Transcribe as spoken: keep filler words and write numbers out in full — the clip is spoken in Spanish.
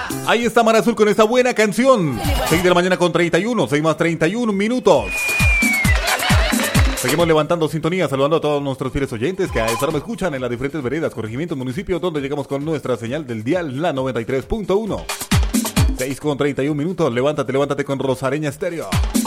Ahí está Mar Azul con esta buena canción. seis de la mañana con treinta y uno, seis más treinta y uno minutos. Seguimos levantando sintonía, saludando a todos nuestros fieles oyentes que a esta hora me escuchan en las diferentes veredas, corregimientos, municipios, donde llegamos con nuestra señal del dial, la noventa y tres punto uno. seis con treinta y uno minutos, levántate, levántate con Rosareña Estéreo.